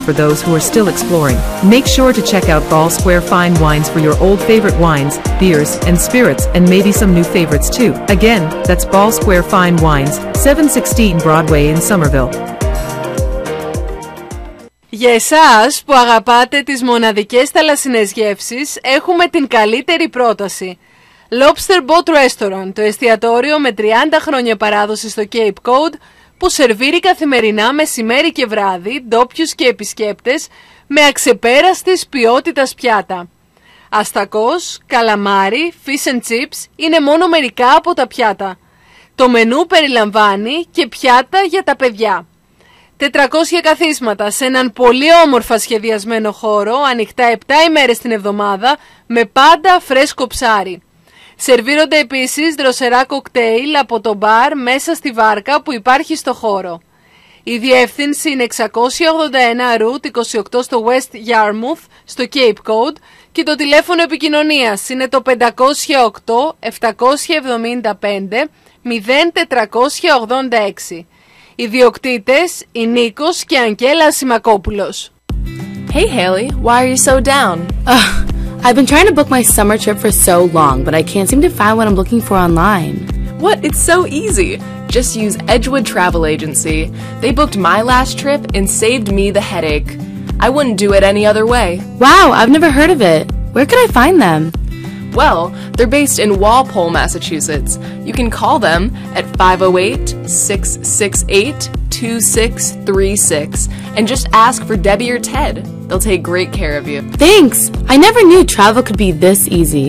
for those who are still exploring. Make sure to check out Ball Square Fine Wines for your old favorite wines, beers, and spirits, and maybe some new favorites too. Again, that's Ball Square Fine Wines, 716 Broadway in Somerville. Για εσάς που αγαπάτε τις μοναδικές θαλασσινές γεύσεις, έχουμε την καλύτερη πρόταση. Lobster Boat Restaurant, το εστιατόριο με 30 χρόνια παράδοση στο Cape Cod, που σερβίρει καθημερινά μεσημέρι και βράδυ ντόπιους και επισκέπτες με αξεπέραστης ποιότητας πιάτα. Αστακός, καλαμάρι, fish and chips είναι μόνο μερικά από τα πιάτα. Το μενού περιλαμβάνει και πιάτα για τα παιδιά. 400 καθίσματα σε έναν πολύ όμορφα σχεδιασμένο χώρο, ανοιχτά 7 ημέρες την εβδομάδα, με πάντα φρέσκο ψάρι. Σερβίρονται επίσης δροσερά κοκτέιλ από το μπαρ μέσα στη βάρκα που υπάρχει στο χώρο. Η διεύθυνση είναι 681 Route 28 στο West Yarmouth, στο Cape Cod, και το τηλέφωνο επικοινωνίας είναι το 508 775 0486. Οι διοκτήτες, η Νίκος και Αγγέλα Σιμακόπουλος. Hey Haley, why are you so down? I've been trying to book my summer trip for so long, but I can't seem to find what I'm looking for online. What? It's so easy. Just use Edgewood Travel Agency. They booked my last trip and saved me the headache. I wouldn't do it any other way. Wow, I've never heard of it. Where could I find them? Well, they're based in Walpole, Massachusetts. You can call them at 508-668-2636 and just ask for Debbie or Ted. They'll take great care of you. Thanks! I never knew travel could be this easy.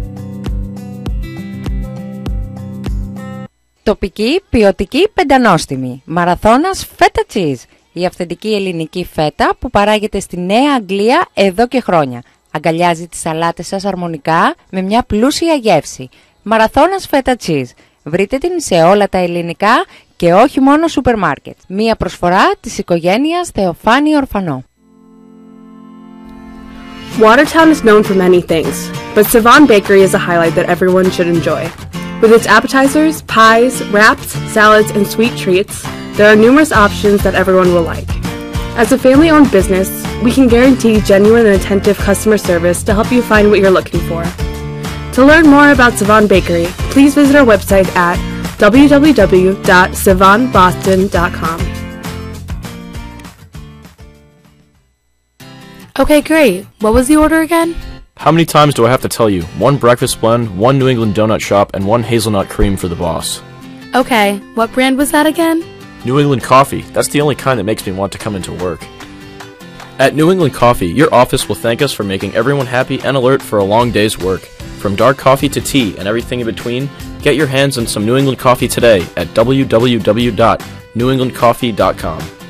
Τοπική, ποιοτική, πεντανόστιμη. Μαραθώνας φέτα cheese. Η αυθεντική ελληνική φέτα που παράγεται στη Νέα Αγγλία εδώ και χρόνια. Αγκαλιάζει τις σαλάτες σας αρμονικά με μια πλούσια γεύση. Μαραθώνας φέτα cheese. Βρείτε την σε όλα τα ελληνικά και όχι μόνο σούπερ μάρκετ. Μία προσφορά της οικογένειας Θεοφάνη Ορφανό. Watertown is known for many things, but Savan Bakery is a highlight that everyone should enjoy. With its appetizers, pies, wraps, salads, and sweet treats, there are numerous options that everyone will like. As a family-owned business, we can guarantee genuine and attentive customer service to help you find what you're looking for. To learn more about Savan Bakery, please visit our website at www.savanboston.com. Okay, great. What was the order again? How many times do I have to tell you? 1 breakfast blend, 1 New England donut shop, and 1 hazelnut cream for the boss. Okay, what brand was that again? New England Coffee. That's the only kind that makes me want to come into work. At New England Coffee, your office will thank us for making everyone happy and alert for a long day's work. From dark coffee to tea and everything in between, get your hands on some New England coffee today at www.newenglandcoffee.com.